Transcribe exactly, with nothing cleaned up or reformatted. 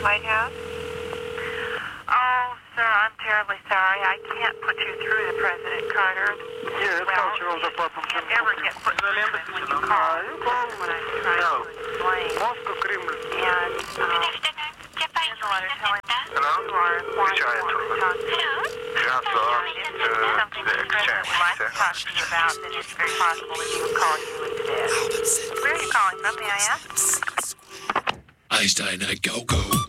White House? Oh, sir, I'm terribly sorry. I can't put you through to President Carter. Yes, well, cultural department. You can't ever get put through when you call. That's what I'm trying No. to explain. Moscow, Kremlin. And, um, there's a letter telling me Hello? you are informed you want to talk to you. Yes, So uh, if this is something that the President would like to talk to you about, then it's very possible that he would call you instead. Where are you calling from, may I ask? Einstein, go, go.